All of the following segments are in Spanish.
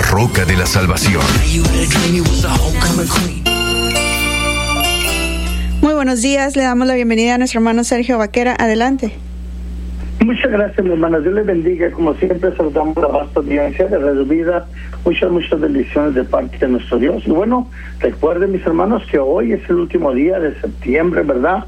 roca de la salvación. Muy buenos días, le damos la bienvenida a nuestro hermano Sergio Vaquera. Adelante. Muchas gracias, mi hermana. Dios les bendiga. Como siempre, saludamos a la vasta audiencia de Radio Vida. Muchas bendiciones de parte de nuestro Dios. Y bueno, recuerden, mis hermanos, que hoy es el último día de septiembre, ¿verdad?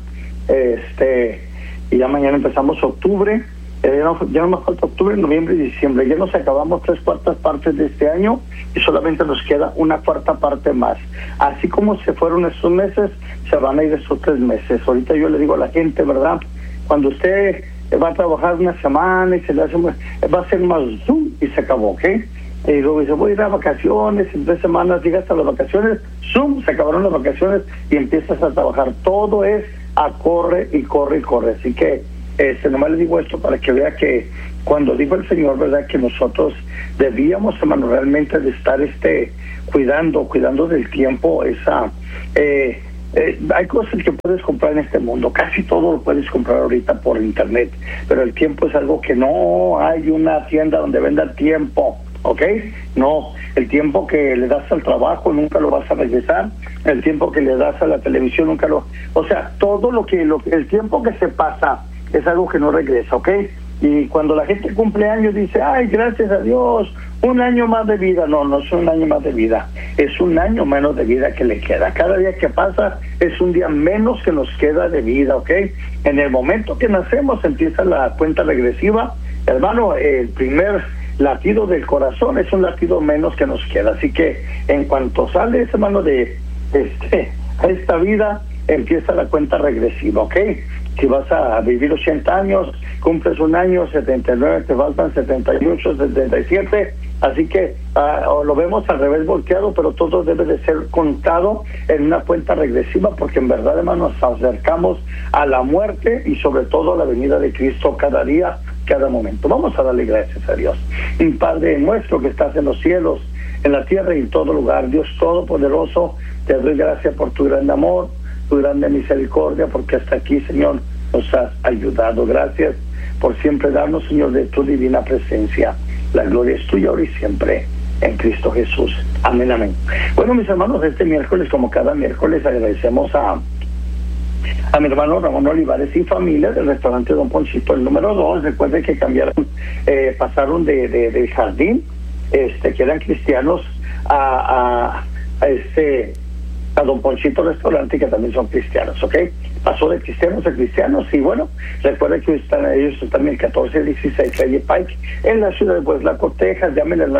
Y ya mañana empezamos octubre. Ya no nos falta octubre, noviembre y diciembre. Ya nos acabamos 3/4 partes de este año y solamente nos queda una 1/4 parte más. Así como se fueron estos meses, se van a ir estos 3 meses. Ahorita yo le digo a la gente, ¿verdad? Cuando usted va a trabajar una semana y se le hace, va a ser más zoom y se acabó, ¿ok? Y luego dice, voy a ir a vacaciones, en 3 semanas llegas a las vacaciones, zoom, se acabaron las vacaciones y empiezas a trabajar. Todo es a corre y corre y corre. Así que nomás le digo esto para que vea que cuando dijo el Señor, ¿verdad?, que nosotros debíamos, hermano, realmente de estar cuidando del tiempo, hay cosas que puedes comprar en este mundo, casi todo lo puedes comprar ahorita por internet, pero el tiempo es algo que no hay una tienda donde venda tiempo, ¿ok? No, el tiempo que le das al trabajo nunca lo vas a regresar, el tiempo que le das a la televisión nunca lo... O sea, el tiempo que se pasa es algo que no regresa, ¿ok? Y cuando la gente cumple años dice, ay, gracias a Dios, 1 año más de vida. No es 1 año más de vida, es 1 año menos de vida que le queda. Cada día que pasa es un día menos que nos queda de vida, ¿ok? En el momento que nacemos empieza la cuenta regresiva. Hermano, el primer latido del corazón es un latido menos que nos queda. Así que en cuanto sales, hermano, de esta vida, empieza la cuenta regresiva, ¿ok? Si vas a vivir 80 años, cumples 1 año, 79, te faltan 78, 77, así que lo vemos al revés volteado, pero todo debe de ser contado en una cuenta regresiva, porque en verdad, hermano, nos acercamos a la muerte y sobre todo a la venida de Cristo cada día, cada momento. Vamos a darle gracias a Dios. Padre nuestro que estás en los cielos, en la tierra y en todo lugar, Dios Todopoderoso, te doy gracias por tu gran amor, tu grande misericordia, porque hasta aquí, Señor, nos has ayudado. Gracias por siempre darnos, Señor, de tu divina presencia. La gloria es tuya ahora y siempre, en Cristo Jesús. Amén, amén. Bueno, mis hermanos, este miércoles, como cada miércoles, agradecemos a mi hermano Ramón Olivares y familia del restaurante Don Ponchito, el número 2. Recuerden que pasaron de jardín, que eran cristianos, a Don Ponchito Restaurante, que también son cristianos, ¿ok? Pasó de cristianos a cristianos, y bueno, recuerden que ellos están en el 1416 Calle Pike, en la ciudad de Westlaco, Texas. Llamen al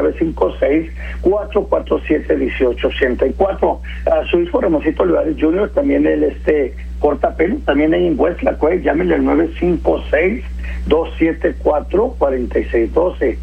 956-447-1884. A su hijo Ramoncito Olivares Jr., también él corta pelo, también en Westlaco, llámenle al 956-274-4612,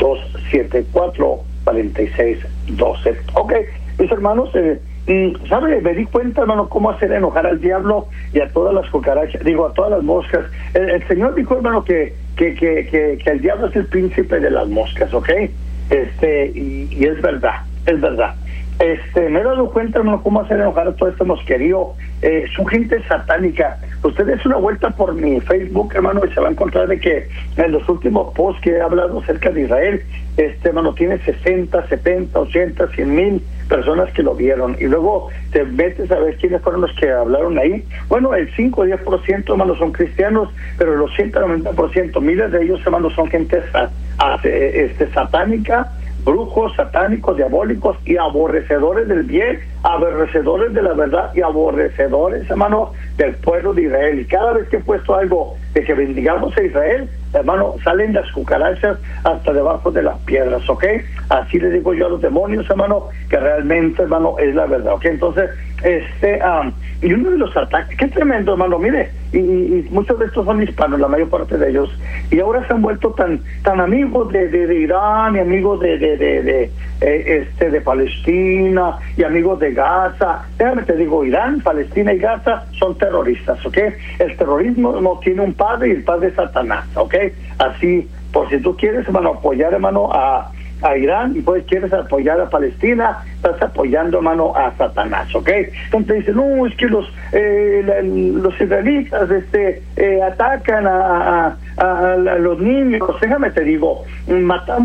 274-4612. Ok, mis hermanos, ¿sabe? Me di cuenta, hermano, cómo hacer enojar al diablo y a todas las cucarachas, a todas las moscas. El Señor dijo, hermano, que el diablo es el príncipe de las moscas, ¿ok? Y es verdad. Me he dado cuenta, hermano, cómo hacer enojar a todo este mosquerío. Son gente satánica. Usted des una vuelta por mi Facebook, hermano, y se va a encontrar de que en los últimos posts que he hablado acerca de Israel, hermano, tiene 60, 70, 80, 100,000 personas que lo vieron. Y luego te metes a ver quiénes fueron los que hablaron ahí. Bueno, el 5 o 10%, hermano, son cristianos, pero el 80-90%, miles de ellos, hermano, son gente satánica, brujos, satánicos, diabólicos y aborrecedores del bien, aborrecedores de la verdad y aborrecedores, hermano, del pueblo de Israel. Y cada vez que he puesto algo de que bendigamos a Israel, hermano, salen las cucarachas hasta debajo de las piedras, ¿ok? Así le digo yo a los demonios, hermano, que realmente, hermano, es la verdad, ¿ok? Entonces, y uno de los ataques, qué tremendo, hermano, mire, y muchos de estos son hispanos, la mayor parte de ellos, y ahora se han vuelto tan amigos de Irán, y amigos de Palestina, y amigos de Gaza. Déjame te digo, Irán, Palestina y Gaza son terroristas, ¿ok? El terrorismo no tiene un padre, y el padre es Satanás, ¿ok? Así, por si tú quieres, hermano, apoyar, hermano, a Irán, y pues quieres apoyar a Palestina, estás apoyando, hermano, a Satanás, ¿ok? Entonces dicen, no, es que los israelitas atacan a los niños. Déjame te digo, matamos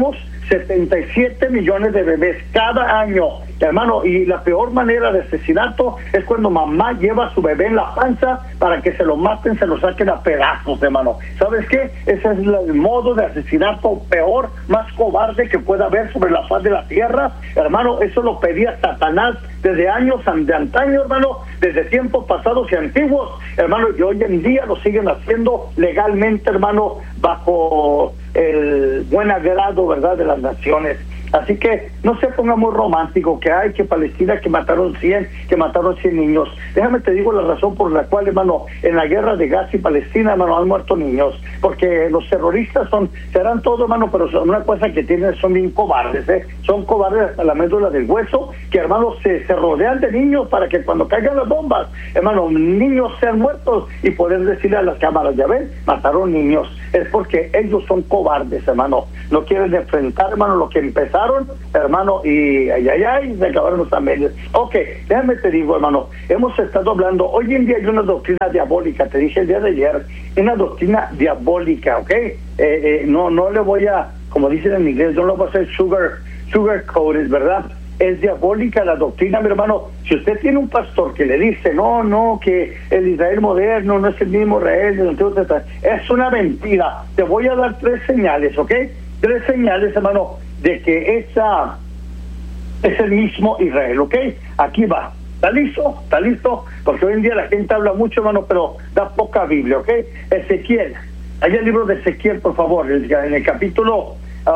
77 millones de bebés cada año, hermano, y la peor manera de asesinato es cuando mamá lleva a su bebé en la panza para que se lo maten, se lo saquen a pedazos, hermano. ¿Sabes qué? Ese es el modo de asesinato peor, más cobarde que pueda haber sobre la faz de la tierra, hermano. Eso lo pedía Satanás desde años de antaño, hermano, desde tiempos pasados y antiguos, hermano, y hoy en día lo siguen haciendo legalmente, hermano, bajo el buen agrado, ¿verdad?, de las naciones. Así que no se ponga muy romántico, que hay que Palestina, que mataron 100 niños. Déjame te digo la razón por la cual, hermano, en la guerra de Gaza y Palestina, hermano, han muerto niños, porque los terroristas serán todo, hermano, pero son una cosa que tienen, son bien cobardes, son cobardes hasta la médula del hueso, que, hermano, se rodean de niños para que cuando caigan las bombas, hermano, niños sean muertos y poder decirle a las cámaras, ya ven, mataron niños. Es porque ellos son cobardes, hermano, no quieren enfrentar, hermano, lo que empezaron, hermano, y se acabaron los también. Ok, déjame te digo, hermano, hemos estado hablando, hoy en día hay una doctrina diabólica, te dije el día de ayer, una doctrina diabólica, ok, no le voy a, como dicen en inglés, no lo voy a hacer sugar coated, ¿verdad? Es diabólica la doctrina, mi hermano. Si usted tiene un pastor que le dice, no, que el Israel moderno no es el mismo Israel del Antiguo Testamento, es una mentira. Te voy a dar 3 señales, ¿ok? 3 señales, hermano, de que esa es el mismo Israel, ¿ok? Aquí va. ¿Está listo? ¿Está listo? Porque hoy en día la gente habla mucho, hermano, pero da poca Biblia, ¿ok? Ezequiel. Hay el libro de Ezequiel, por favor, en el capítulo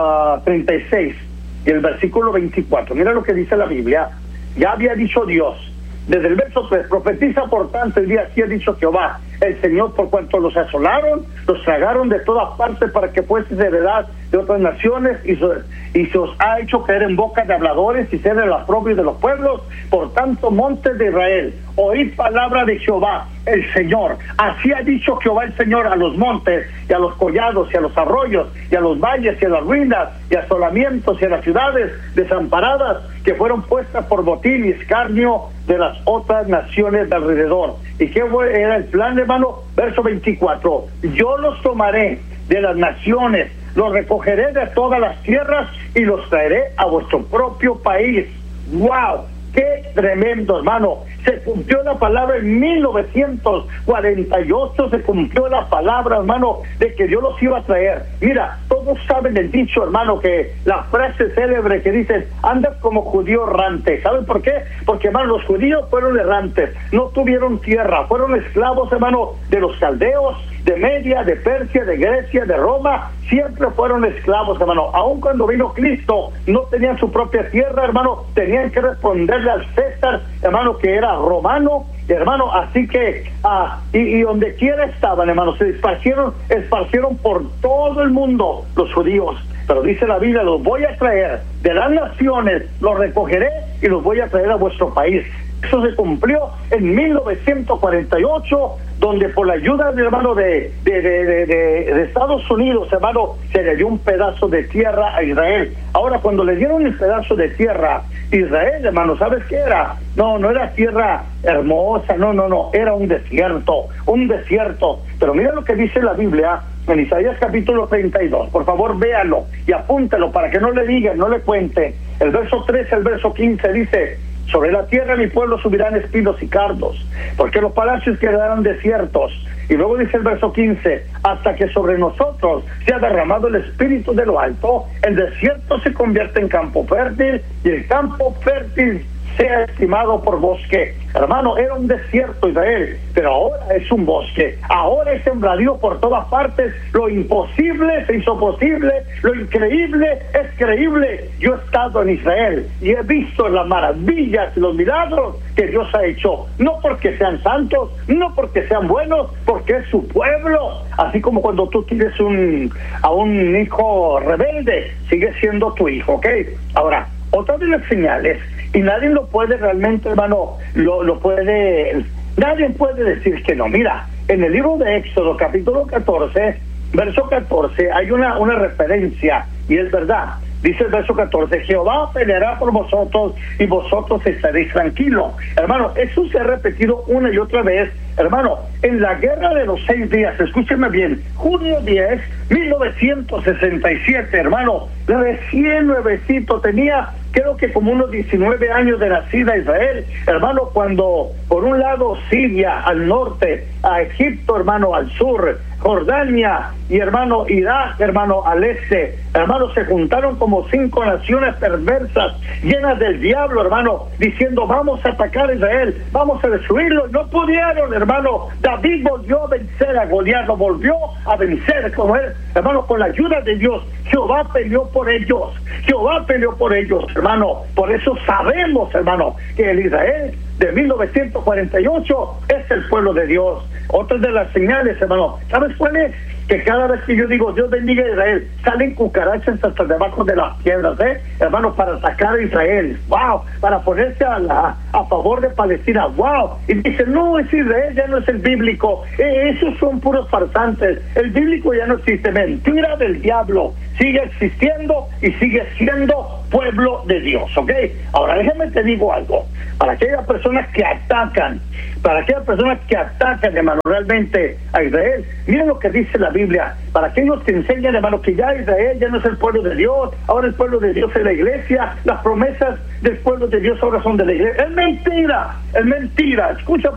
36. Y el versículo 24, mira lo que dice la Biblia. Ya había dicho Dios, desde el verso 3, profetiza por tanto el día así ha dicho Jehová, el Señor, por cuanto los asolaron, los tragaron de todas partes para que fueses heredad de otras naciones, y se os ha hecho caer en boca de habladores y ser el oprobio de los pueblos. Por tanto, montes de Israel, oíd palabra de Jehová el Señor. Así ha dicho Jehová el Señor a los montes y a los collados y a los arroyos y a los valles y a las ruinas y asolamientos y a las ciudades desamparadas que fueron puestas por botín y escarnio de las otras naciones de alrededor. ¿Y qué era el plan, hermano? Verso 24, yo los tomaré de las naciones, los recogeré de todas las tierras y los traeré a vuestro propio país. ¡Wow! ¡Qué tremendo, hermano! Se cumplió la palabra en 1948, se cumplió la palabra, hermano, de que Dios los iba a traer. Mira, todos saben el dicho, hermano, que la frase célebre que dicen, andas como judío errante. ¿Saben por qué? Porque, hermano, los judíos fueron errantes, no tuvieron tierra, fueron esclavos, hermano, de los caldeos, de Media, de Persia, de Grecia, de Roma, siempre fueron esclavos, hermano. Aun cuando vino Cristo, no tenían su propia tierra, hermano, tenían que responderle al César, hermano, que era romano, hermano, así que, y donde quiera estaban, hermano, se esparcieron por todo el mundo los judíos. Pero dice la Biblia, los voy a traer de las naciones, los recogeré y los voy a traer a vuestro país. Eso se cumplió en 1948, donde por la ayuda, hermano, de Estados Unidos, hermano, se le dio un pedazo de tierra a Israel. Ahora, cuando le dieron el pedazo de tierra a Israel, hermano, ¿sabes qué era? No era tierra hermosa, no, era un desierto. Pero mira lo que dice la Biblia en Isaías capítulo 32, por favor véalo y apúntalo para que no le digan, no le cuenten. El verso 13, el verso 15 dice, sobre la tierra mi pueblo subirán espinos y cardos, porque los palacios quedarán desiertos. Y luego dice el verso 15, hasta que sobre nosotros se ha derramado el espíritu de lo alto, el desierto se convierte en campo fértil y el campo fértil sea estimado por bosque. Hermano, era un desierto Israel, pero ahora es un bosque. Ahora es sembradío por todas partes. Lo imposible se hizo posible, lo increíble es creíble. Yo he estado en Israel y he visto las maravillas y los milagros que Dios ha hecho, no porque sean santos, no porque sean buenos, porque es su pueblo. Así como cuando tú tienes a un hijo rebelde, sigue siendo tu hijo, ¿ok? Ahora, otra de las señales, y nadie lo puede realmente, hermano, nadie puede decir que no. Mira, en el libro de Éxodo, capítulo 14, verso 14, hay una referencia, y es verdad. Dice el verso 14, Jehová peleará por vosotros y vosotros estaréis tranquilos. Hermano, eso se ha repetido una y otra vez. Hermano, en la guerra de los 6 días, escúcheme bien, junio 10, 1967, hermano, recién nuevecito, tenía creo que como unos 19 años de nacida Israel, hermano, cuando por un lado Siria al norte, a Egipto, hermano, al sur, Jordania y hermano Irak, hermano, al este, hermano, se juntaron como 5 naciones perversas, llenas del diablo, hermano, diciendo vamos a atacar a Israel, vamos a destruirlo. No pudieron, hermano. David volvió a vencer a Goliat, lo volvió a vencer como él, hermano, con la ayuda de Dios. Jehová peleó por ellos, Jehová peleó por ellos, hermano. Por eso sabemos, hermano, que el Israel de 1948 es el pueblo de Dios. Otra de las señales, hermano, ¿sabes cuál es? Que cada vez que yo digo Dios bendiga a Israel, salen cucarachas hasta debajo de las piedras, hermano, para atacar a Israel. ¡Wow! Para ponerse a favor de Palestina. ¡Wow! Y dicen, no, es Israel, ya no es el bíblico. Esos son puros farsantes. El bíblico ya no existe. Mentira del diablo. Sigue existiendo y sigue siendo pueblo de Dios, ¿ok? Ahora déjame te digo algo. Para aquellas personas que atacan, hermano, realmente a Israel, miren lo que dice la Biblia. Para aquellos que enseñan, hermano, que ya Israel ya no es el pueblo de Dios, ahora el pueblo de Dios es la iglesia, las promesas del pueblo de Dios ahora son de la iglesia. Es mentira, escucha.